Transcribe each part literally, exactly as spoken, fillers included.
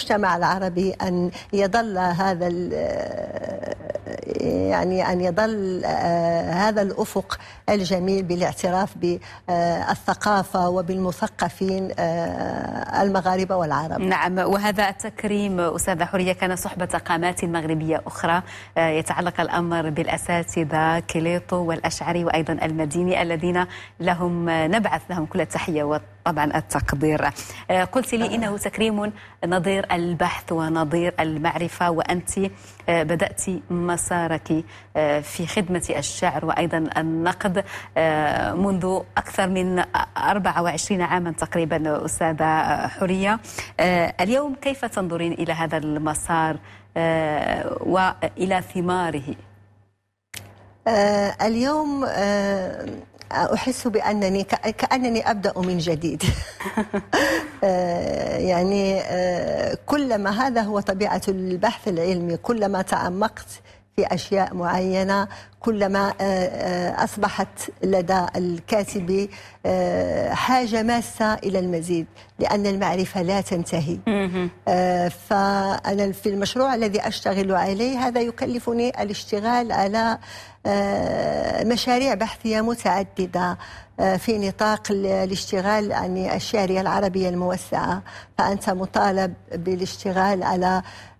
المجتمع العربي أن يظل هذا يعني أن يظل هذا الأفق الجميل بالاعتراف بالثقافة وبالمثقفين المغاربة والعرب. نعم، وهذا التكريم أستاذة حورية كان صحبة قامات مغربية أخرى، يتعلق الأمر بالأساتذة كليطو والأشعري وأيضا المديني الذين لهم نبعث لهم كل التحية وطبعا التقدير. قلت لي إنه تكريم نظير البحث ونظير المعرفة، وأنت بدأت مسارك في خدمة الشعر وأيضا النقد منذ أكثر من أربعة وعشرين عاما تقريبا أستاذة حورية. اليوم كيف تنظرين إلى هذا المسار وإلى ثماره؟ اليوم أحس بأنني كأنني أبدأ من جديد. يعني كلما هذا هو طبيعة البحث العلمي، كلما تعمقت في أشياء معينة كلما أصبحت لدى الكاتب حاجة ماسة إلى المزيد، لأن المعرفة لا تنتهي. فأنا في المشروع الذي أشتغل عليه هذا يكلفني الاشتغال على مشاريع بحثية متعددة في نطاق الاشتغال عن الشعرية العربية الموسعة. فأنت مطالب بالاشتغال على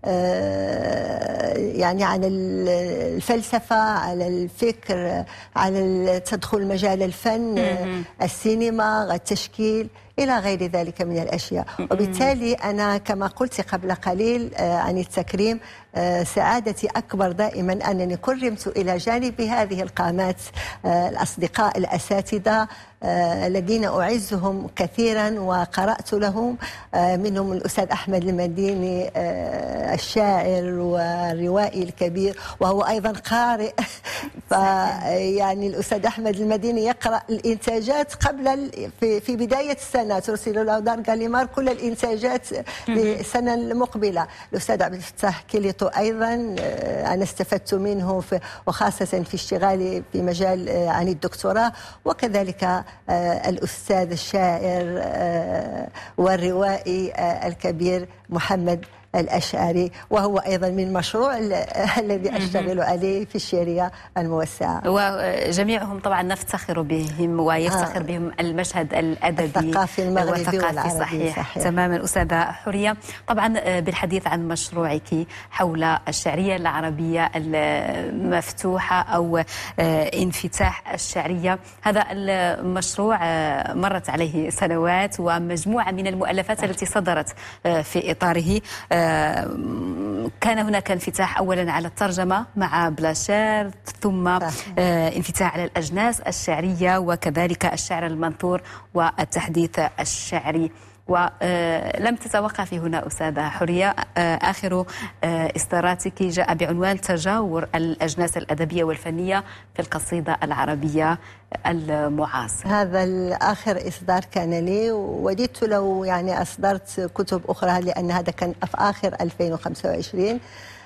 يعني عن الفلسفة، على الفكر، على تدخل مجال الفن، السينما، التشكيل إلى غير ذلك من الأشياء. وبالتالي أنا كما قلت قبل قليل عن التكريم، سعادتي أكبر دائما أنني كرمت إلى جانب هذه القامات الأصدقاء الأساتذة الذين أعزهم كثيرا وقرأت لهم، منهم الأستاذ أحمد المديني الشاعر والروائي الكبير وهو أيضا قارئ. فيعني الأستاذ أحمد المديني يقرأ الإنتاجات قبل في, في بداية السنة، ترسل له دار غاليمار كل الإنتاجات للسنة المقبلة. الأستاذ عبد الفتاح كليطو أيضا أنا استفدت منه في وخاصة في اشتغالي في مجال عن الدكتوراه، وكذلك الأستاذ الشاعر والروائي الكبير محمد الأشعري، وهو أيضا من مشروع الذي أشتغل عليه في الشعرية الموسعة. وجميعهم طبعا نفتخر بهم ويفتخر آه. بهم المشهد الأدبي الثقافي المغربي والعربي. صحيح. صحيح تماما أستاذة حورية. طبعا بالحديث عن مشروعك حول الشعرية العربية المفتوحة أو انفتاح الشعرية، هذا المشروع مرت عليه سنوات ومجموعة من المؤلفات التي صدرت في إطاره. كان هناك انفتاح أولا على الترجمة مع بلاشير، ثم انفتاح على الأجناس الشعرية وكذلك الشعر المنثور والتحديث الشعري. ولم تتوقفي هنا أستاذة حورية، آخر إصداراتك جاء بعنوان تجاور الأجناس الأدبية والفنية في القصيدة العربية المعاصرة. هذا الآخر إصدار كان لي، وددت لو يعني أصدرت كتب أخرى، لأن هذا كان في آخر ألفين وخمسة وعشرين.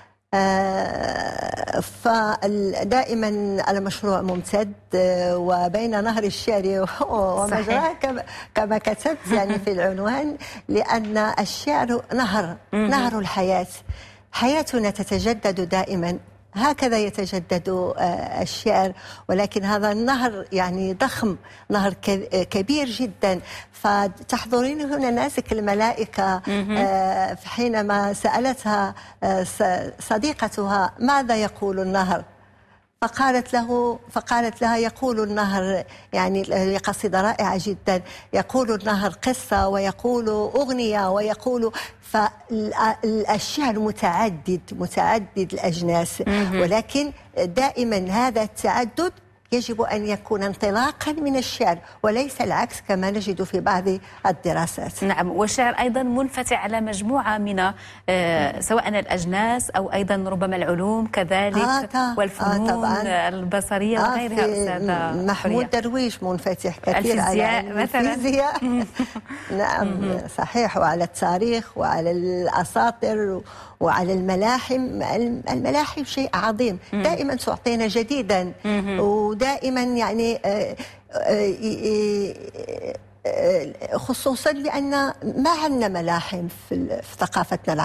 آه فدائما المشروع ممتد وبين نهر الشعر ومجراه كما كتبت يعني في العنوان، لأن الشعر نهر نهر الحياة، حياتنا تتجدد دائما، هكذا يتجدد الشعر، ولكن هذا النهر يعني ضخم، نهر كبير جدا. فتحضرين هنا ناسك الملائكة حينما سألتها صديقتها ماذا يقول النهر، فقالت له فقالت لها يقول النهر، يعني قصيدة رائعة جدا، يقول النهر قصة ويقول أغنية ويقول. فالشعر متعدد متعدد الأجناس، ولكن دائما هذا التعدد يجب أن يكون انطلاقا من الشعر وليس العكس كما نجد في بعض الدراسات. نعم، والشعر أيضا منفتح على مجموعة من آه سواء الأجناس أو أيضا ربما العلوم كذلك آه والفنون آه البصرية آه وغيرها. أستاذة محمود درويش منفتح كثير على الفيزياء. نعم صحيح، وعلى التاريخ وعلى الأساطير وعلى الملاحم. الملاحم شيء عظيم، دائما تعطينا جديدا، ودائما يعني خصوصا لأن ما عندنا ملاحم في ثقافتنا العربية.